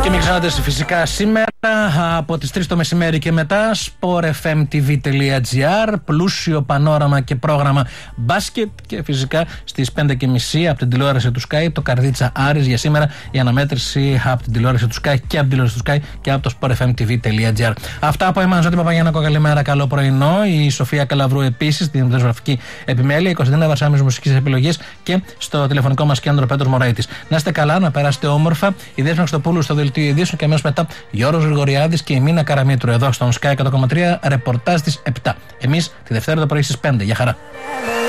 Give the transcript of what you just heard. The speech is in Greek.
Και μην ξεχνάτε φυσικά σήμερα από τις 3 το μεσημέρι και μετά sportfmtv.gr, πλούσιο πανόραμα και πρόγραμμα μπάσκετ, και φυσικά στις 5:30 από την τηλεόραση του Sky το Καρδίτσα Άρης για σήμερα, η αναμέτρηση από την τηλεόραση του Sky και από την τηλεόραση του Sky και από το sportfmtv.gr. Αυτά από εμάς. Ζώτη Παπαγιάννακο, καλημέρα, καλό πρωινό. Η Σοφία Καλαβρού επίσης στην δημοσιογραφική επιμέλεια, η Κωνσταντίνα Βαρσάμις μουσικής επιλογής και στο τηλεφωνικό μας κέντρο Πέτρος Μωραΐτης. Να είστε καλά, να περάσετε όμορφα. Η Δέσποινα Χριστοπούλου στο δελτίο ειδήσεων και αμέσως μετά Γιώργος Γρηγοριάδης και η Μίνα Καραμήτρου εδώ στον Sky 100,3 ρεπορτάζ της 7. Εμείς τη Δευτέρα το πρωί στις 5. Γεια χαρά.